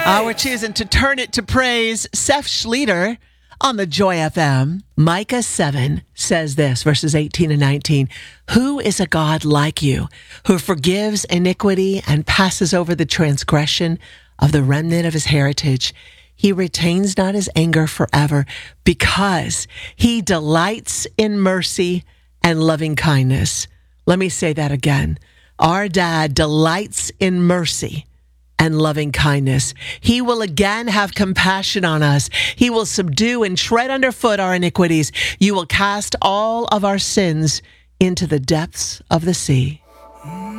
We're choosing to turn it to praise. Seth Schleter on the Joy FM. Micah 7 says this, verses 18 and 19. Who is a God like you, who forgives iniquity and passes over the transgression of the remnant of his heritage? He retains not his anger forever, because he delights in mercy and loving kindness. Let me say that again. Our dad delights in mercy and loving kindness. He will again have compassion on us. He will subdue and tread underfoot our iniquities. You will cast all of our sins into the depths of the sea.